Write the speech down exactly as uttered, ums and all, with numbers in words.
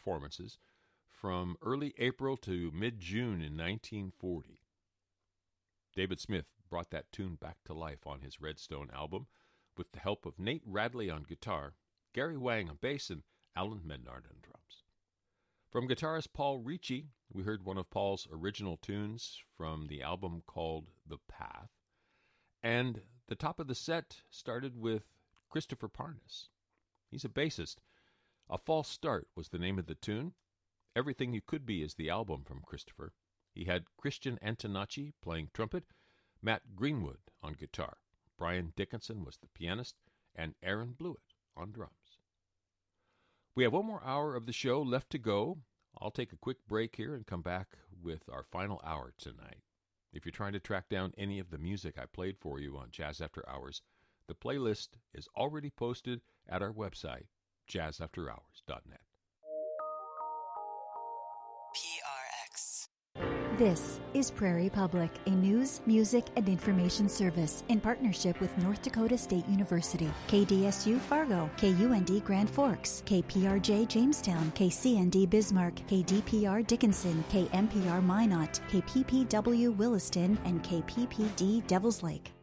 performances from early April to mid-June in nineteen forty. David Smith brought that tune back to life on his Redstone album with the help of Nate Radley on guitar, Gary Wang on bass, and Alan Menard on drums. From guitarist Paul Ricci, we heard one of Paul's original tunes from the album called The Path. And the top of the set started with Christopher Parnas. He's a bassist. A False Start was the name of the tune. Everything You Could Be is the album from Christopher. He had Christian Antonacci playing trumpet, Matt Greenwood on guitar, Brian Dickinson was the pianist, and Aaron Blewett on drums. We have one more hour of the show left to go. I'll take a quick break here and come back with our final hour tonight. If you're trying to track down any of the music I played for you on Jazz After Hours, the playlist is already posted at our website, jazz after hours dot net. P R X. This is Prairie Public, a news, music, and information service in partnership with North Dakota State University, K D S U Fargo, K U N D Grand Forks, K P R J Jamestown, K C N D Bismarck, K D P R Dickinson, K M P R Minot, K P P W Williston, and K P P D Devils Lake.